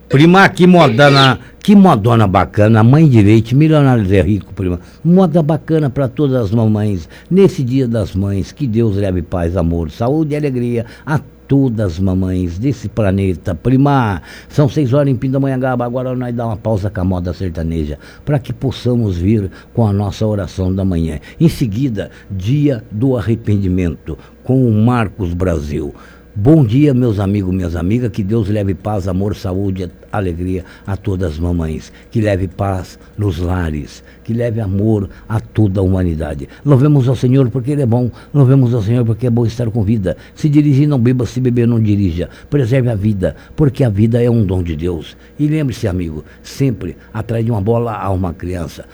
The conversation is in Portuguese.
Prima, que modona bacana, mãe de leite, milionário Zé Rico, prima. Moda bacana para todas as mamães. Nesse Dia das Mães, que Deus leve paz, amor, saúde e alegria a todas as mamães desse planeta. Prima, são 6 horas em Pindamonhangaba. Agora nós dá uma pausa com a moda sertaneja, para que possamos vir com a nossa oração da manhã. Em seguida, Dia do Arrependimento, com o Marcos Brasil. Bom dia, meus amigos, minhas amigas, que Deus leve paz, amor, saúde, alegria a todas as mamães, que leve paz nos lares, que leve amor a toda a humanidade. Louvemos ao Senhor porque Ele é bom, louvemos ao Senhor porque é bom estar com vida. Se dirigir, não beba, se beber, não dirija. Preserve a vida, porque a vida é um dom de Deus. E lembre-se, amigo, sempre atrás de uma bola há uma criança.